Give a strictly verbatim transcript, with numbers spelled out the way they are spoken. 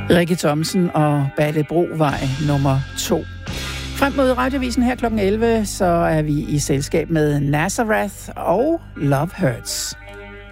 Rikke Thomsen og Battebrovej nummer to. Frem mod Radiovisen her klokken elleve, så er vi i selskab med Nazareth og Love Hurts.